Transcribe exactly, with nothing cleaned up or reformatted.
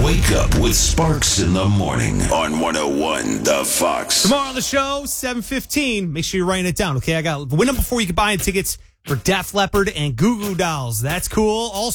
Wake up with Sparks in the morning on one oh one The Fox. Tomorrow on the show, seven fifteen. Make sure you're writing it down, okay? I got the winner before you can buy tickets for Def Leppard and Goo Goo Dolls. That's cool. Also,